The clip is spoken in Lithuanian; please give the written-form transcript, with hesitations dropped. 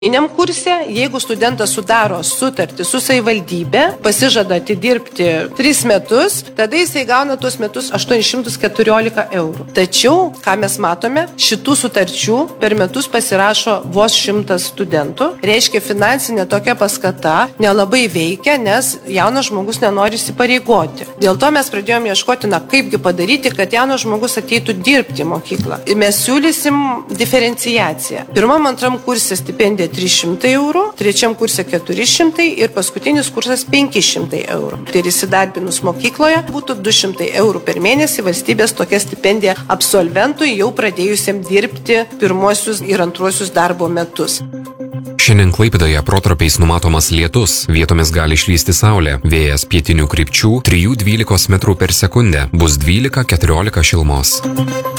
Kurse, jeigu studentas sudaro sutartį su savivaldybė, pasižada atidirbti 3 metus, tada jisai gauna tuos metus 814 eurų. Tačiau, ką mes matome, šitų sutarčių per metus pasirašo vos 100 studentų. Reiškia, finansinė tokia paskata nelabai veikia, nes jaunas žmogus nenori įsipareigoti. Dėl to mes pradėjome ieškoti, kaipgi padaryti, kad jaunas žmogus ateitų dirbti į mokyklą. Ir mes siūlysim diferenciaciją. Pirmam, antram kurse stipendija 300 eurų, trečiam kurse 400 ir paskutinis kursas 500 eurų. Tai įsidarbinus mokykloje būtų 200 eurų per mėnesį valstybės tokia stipendija absolventui jau pradėjusiam dirbti pirmosius ir antruosius darbo metus. Šiandien Klaipėdoje protarpiais numatomas lietus, vietomis gali išlysti saulė, vėjas pietinių krypčių 3–12 metrų per sekundę, bus 12–14 šilumos.